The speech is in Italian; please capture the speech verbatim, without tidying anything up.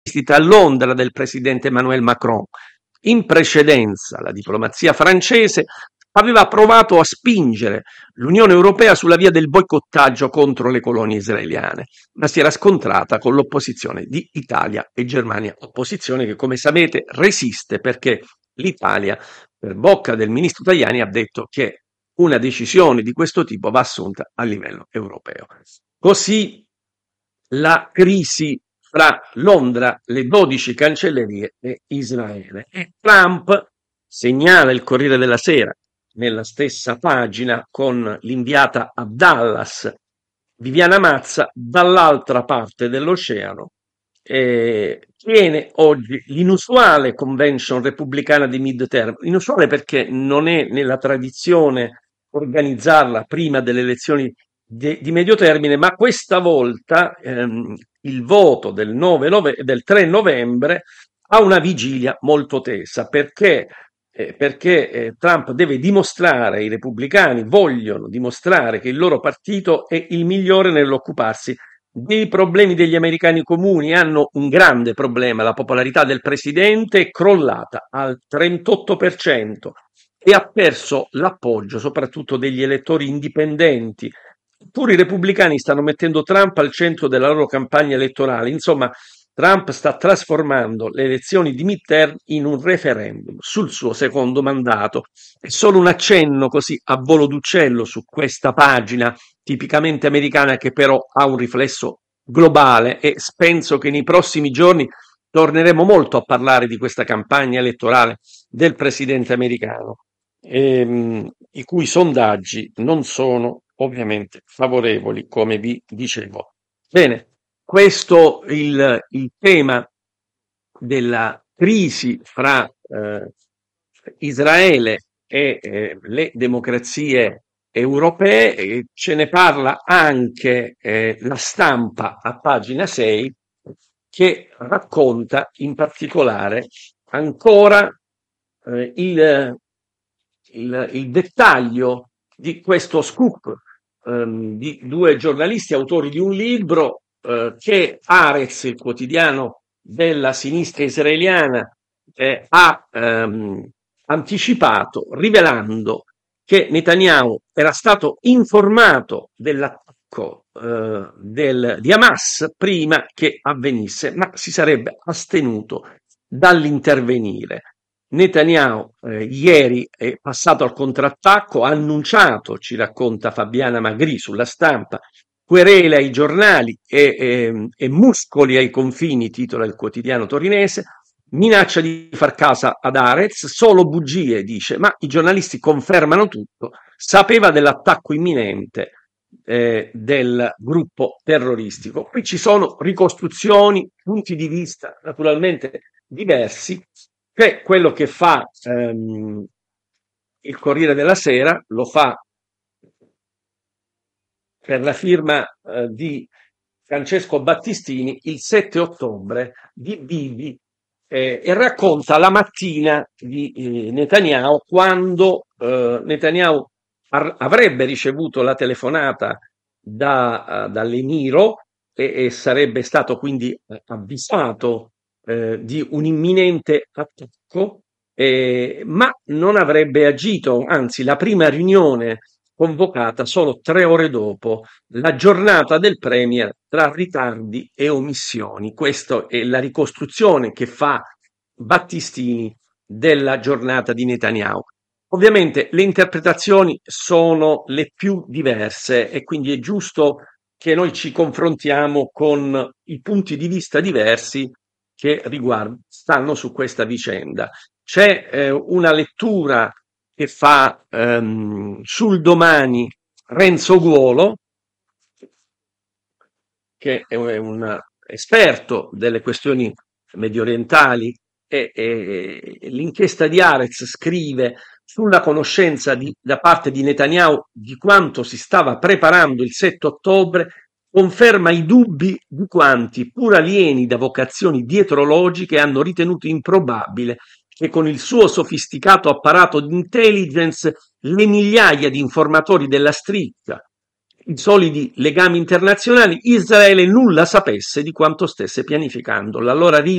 visita a Londra del presidente Emmanuel Macron. In precedenza, la diplomazia francese aveva provato a spingere l'Unione Europea sulla via del boicottaggio contro le colonie israeliane, ma si era scontrata con l'opposizione di Italia e Germania, opposizione che, come sapete, resiste perché l'Italia, per bocca del ministro Tajani, ha detto che una decisione di questo tipo va assunta a livello europeo. Così la crisi fra Londra, le dodici cancellerie e Israele. E Trump, segnala il Corriere della Sera nella stessa pagina con l'inviata a Dallas Viviana Mazza, dall'altra parte dell'oceano, eh, tiene oggi l'inusuale convention repubblicana di midterm, inusuale perché non è nella tradizione organizzarla prima delle elezioni de, di medio termine, ma questa volta ehm, il voto del, nove nove, del tre novembre ha una vigilia molto tesa, perché eh, perché eh, Trump deve dimostrare, i repubblicani vogliono dimostrare che il loro partito è il migliore nell'occuparsi dei problemi degli americani comuni. Hanno un grande problema: la popolarità del presidente è crollata al trentotto per cento e ha perso l'appoggio soprattutto degli elettori indipendenti. Pure i repubblicani stanno mettendo Trump al centro della loro campagna elettorale. Insomma, Trump sta trasformando le elezioni di midterm in un referendum sul suo secondo mandato. È solo un accenno così a volo d'uccello su questa pagina tipicamente americana, che però ha un riflesso globale, e penso che nei prossimi giorni torneremo molto a parlare di questa campagna elettorale del presidente americano, ehm, i cui sondaggi non sono ovviamente favorevoli, come vi dicevo. Bene, questo il, il tema della crisi fra eh, Israele e eh, le democrazie europee. E ce ne parla anche eh, la Stampa a pagina sei, che racconta in particolare ancora eh, il, il, il dettaglio di questo scoop ehm, di due giornalisti autori di un libro eh, che Haaretz, il quotidiano della sinistra israeliana, eh, ha ehm, anticipato, rivelando che Netanyahu era stato informato dell'attacco eh, del, di Hamas prima che avvenisse, ma si sarebbe astenuto dall'intervenire. Netanyahu eh, ieri è passato al contrattacco, ha annunciato, ci racconta Fabiana Magri sulla Stampa, querele ai giornali e, e, e muscoli ai confini, titola il quotidiano torinese, minaccia di far casa ad Haaretz, solo bugie, dice, ma i giornalisti confermano tutto, sapeva dell'attacco imminente eh, del gruppo terroristico. Qui ci sono ricostruzioni, punti di vista naturalmente diversi, che quello che fa ehm, il Corriere della Sera lo fa per la firma eh, di Francesco Battistini il sette ottobre di Bibi eh, e racconta la mattina di eh, Netanyahu, quando eh, Netanyahu ar- avrebbe ricevuto la telefonata da, uh, dall'Emiro e, e sarebbe stato quindi eh, avvisato eh, di un imminente attacco, eh, ma non avrebbe agito, anzi la prima riunione convocata solo tre ore dopo la giornata del Premier tra ritardi e omissioni. Questa è la ricostruzione che fa Battistini della giornata di Netanyahu. Ovviamente le interpretazioni sono le più diverse e quindi è giusto che noi ci confrontiamo con i punti di vista diversi che riguardano, stanno su questa vicenda. C'è eh, una lettura che fa ehm, sul Domani Renzo Guolo, che è un esperto delle questioni mediorientali, e, e, e l'inchiesta di Haaretz scrive sulla conoscenza di, da parte di Netanyahu di quanto si stava preparando il sette ottobre, conferma i dubbi di quanti, pur alieni da vocazioni dietrologiche, hanno ritenuto improbabile che con il suo sofisticato apparato di intelligence, le migliaia di informatori della striscia, i solidi legami internazionali, Israele nulla sapesse di quanto stesse pianificando. L'allora